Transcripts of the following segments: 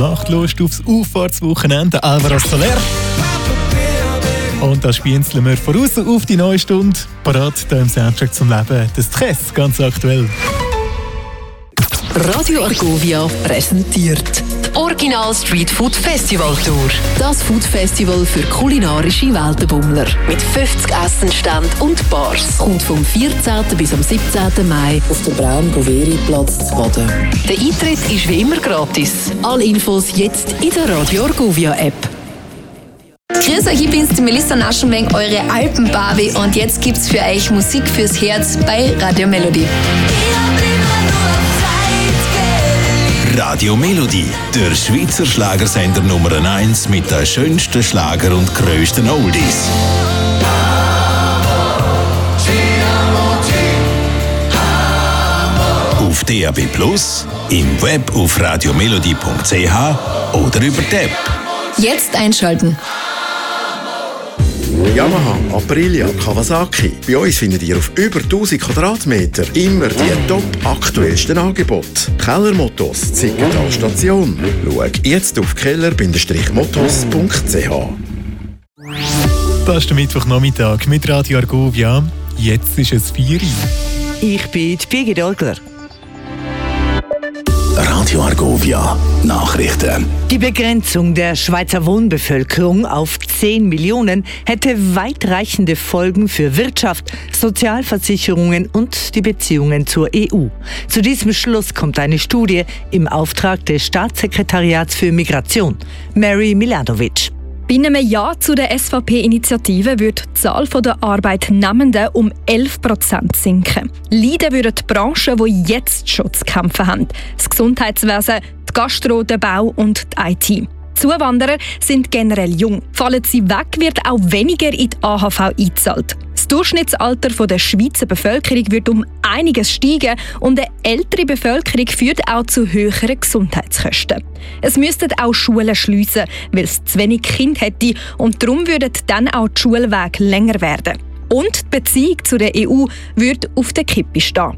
macht Lust aufs Auffahrtswochenende. Alvaro Soler. Und da spienzeln wir voraus auf die neue Stunde. Parat hier im Soundtrack zum Leben. Das Stress, ganz aktuell. Radio Argovia präsentiert die Original Street Food Festival Tour. Das Food Festival für kulinarische Weltenbummler. Mit 50 Essenständen und Bars. Kommt vom 14. bis am 17. Mai auf den Braun-Goveri-Platz zu Baden. Der Eintritt ist wie immer gratis. Alle Infos jetzt in der Radio Argovia App. Grüß euch, ich bin's, die Melissa Naschenweng, eure Alpenbarbie, und jetzt gibt's für euch Musik fürs Herz bei Radio Melodie. Radio Melodie, der Schweizer Schlagersender Nummer 1 mit den schönsten Schlager und grössten Oldies. Auf DAB+, im Web auf radiomelodie.ch oder über die App. Jetzt einschalten. Yamaha, Aprilia, Kawasaki. Bei uns findet ihr auf über 1000 Quadratmeter immer die top aktuellsten Angebote. Kellermottos, Zickental Station. Schau jetzt auf keller-mottos.ch. Das ist der Mittwochnachmittag mit Radio Argovia. Jetzt ist es 4 Uhr. Ich bin die Birgit Orgler. Radio Argovia, Nachrichten. Die Begrenzung der Schweizer Wohnbevölkerung auf 10 Millionen hätte weitreichende Folgen für Wirtschaft, Sozialversicherungen und die Beziehungen zur EU. Zu diesem Schluss kommt eine Studie im Auftrag des Staatssekretariats für Migration. Mary Milanovic. Bei einem Ja zu der SVP-Initiative würde die Zahl der Arbeitnehmenden um 11% sinken. Leiden würden die Branchen, die jetzt schon zu kämpfen haben. Das Gesundheitswesen, die Gastro, der Bau und die IT. Zuwanderer sind generell jung. Fallen sie weg, wird auch weniger in die AHV eingezahlt. Das Durchschnittsalter der Schweizer Bevölkerung wird um einiges steigen und eine ältere Bevölkerung führt auch zu höheren Gesundheitskosten. Es müssten auch Schulen schliessen, weil es zu wenig Kinder hätte, und darum würden dann auch die Schulwege länger werden. Und die Beziehung zu der EU würde auf der Kippe stehen.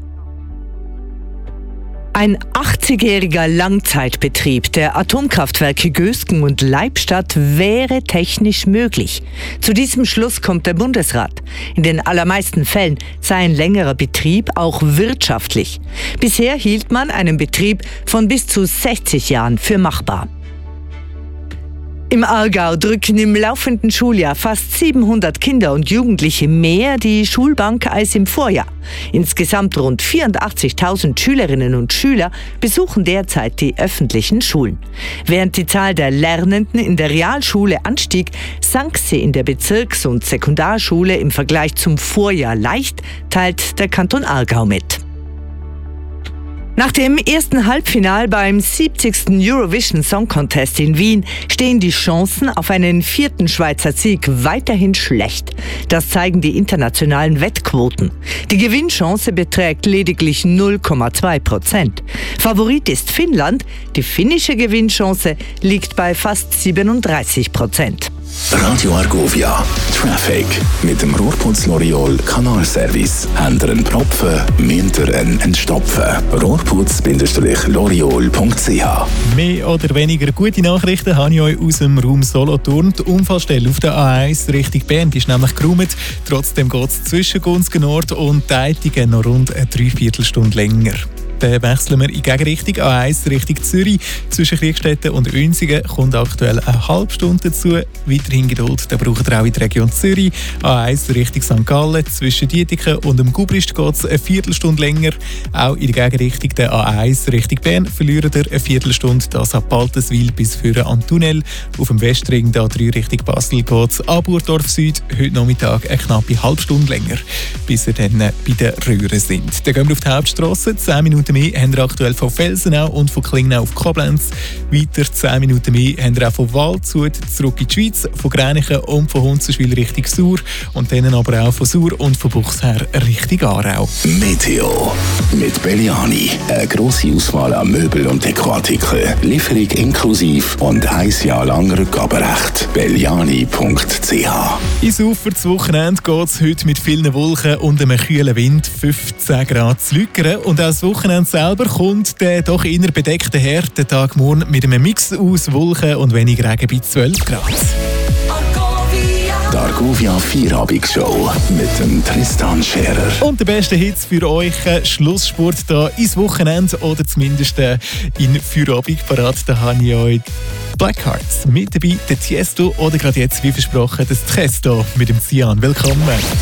Ein 80-jähriger Langzeitbetrieb der Atomkraftwerke Gösgen und Leibstadt wäre technisch möglich. Zu diesem Schluss kommt der Bundesrat. In den allermeisten Fällen sei ein längerer Betrieb auch wirtschaftlich. Bisher hielt man einen Betrieb von bis zu 60 Jahren für machbar. Im Aargau drücken im laufenden Schuljahr fast 700 Kinder und Jugendliche mehr die Schulbank als im Vorjahr. Insgesamt rund 84.000 Schülerinnen und Schüler besuchen derzeit die öffentlichen Schulen. Während die Zahl der Lernenden in der Realschule anstieg, sank sie in der Bezirks- und Sekundarschule im Vergleich zum Vorjahr leicht, teilt der Kanton Aargau mit. Nach dem ersten Halbfinal beim 70. Eurovision Song Contest in Wien stehen die Chancen auf einen 4. Schweizer Sieg weiterhin schlecht. Das zeigen die internationalen Wettquoten. Die Gewinnchance beträgt lediglich 0,2%. Favorit ist Finnland. Die finnische Gewinnchance liegt bei fast 37%. Radio Argovia, Traffic. Mit dem Rohrputz L'Oreal Kanalservice. Händeren Propfen, Münteren entstopfen. Rohrputz-L'Oreal.ch. Mehr oder weniger gute Nachrichten habe ich euch aus dem Raum Solothurn. Die Unfallstelle auf der A1 Richtung Bern die ist nämlich geräumt. Trotzdem geht es zwischen Gunzgen Nord und Deitigen noch rund eine Dreiviertelstunde länger. Dann wechseln wir in Gegenrichtung A1 Richtung Zürich. Zwischen Kriegstetten und Uenzingen kommt aktuell eine halbe Stunde dazu. Weiterhin Geduld, da braucht ihr auch in der Region Zürich. A1 Richtung St. Gallen, zwischen Dietiken und dem Gubrist geht es eine Viertelstunde länger. Auch in der Gegenrichtung der A1 Richtung Bern verliert ihr eine Viertelstunde. Das ab Baltenswil bis für an Tunnel. Auf dem Westring der A3 Richtung Basel geht es ab Burdorf Süd heute Nachmittag eine knappe halbe Stunde länger, bis ihr dann bei den Röhren sind. Dann gehen wir auf die Hauptstrasse. 10 Minuten mehr haben wir aktuell von Felsenau und von Klingnau auf Koblenz. Weiter 10 Minuten mehr haben wir auch von Waldshut zurück in die Schweiz, von Gränichen und von Hunzenschwil Richtung Sur und dann aber auch von Sur und von Buchsherr Richtung Aarau. Meteo mit Belliani. Eine grosse Auswahl an Möbel- und Dekoartikeln. Lieferung inklusiv und 1 Jahr lang Rückgaberecht. Belliani.ch. Ins Ufer das Wochenende geht es heute mit vielen Wolken und einem kühlen Wind. 15 10 Grad zu Lügern. Und auch das Wochenende selber kommt der doch eher bedeckte Härtetag morgen mit einem Mix aus Wolken und wenig Regen bei 12 Grad. Die Argovia Vierabendsshow mit dem Tristan Scherer. Und der beste Hits für euch, Schlusssport da ins Wochenende oder zumindest in Feierabend parat. Da habe ich euch Blackhearts mit dabei, der Tiesto oder gerade jetzt, wie versprochen, das Tiesto mit dem Cian. Willkommen.